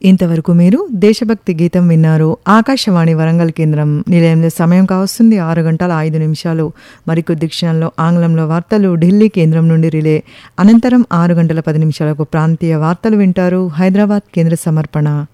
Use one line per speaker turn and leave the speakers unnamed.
ఇంతవరకు మీరు దేశభక్తి గీతం విన్నారు. ఆకాశవాణి వరంగల్ కేంద్రం నిలయంలో సమయం కావస్తుంది 6:05. మరికొద్ది క్షణంలో ఆంగ్లంలో వార్తలు ఢిల్లీ కేంద్రం నుండి రిలే. అనంతరం 6:10 ప్రాంతీయ వార్తలు వింటారు. హైదరాబాద్ కేంద్ర సమర్పణ.